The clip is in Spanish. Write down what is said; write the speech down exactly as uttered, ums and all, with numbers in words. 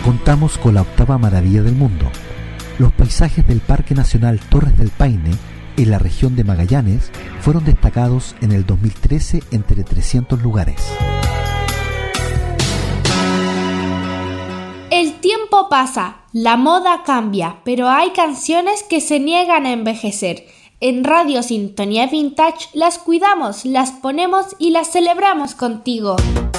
contamos con la octava maravilla del mundo. Los paisajes del Parque Nacional Torres del Paine, en la región de Magallanes, fueron destacados en el dos mil trece entre trescientos lugares. El tiempo pasa, la moda cambia, pero hay canciones que se niegan a envejecer. En Radio Sintonía Vintage las cuidamos, las ponemos y las celebramos contigo.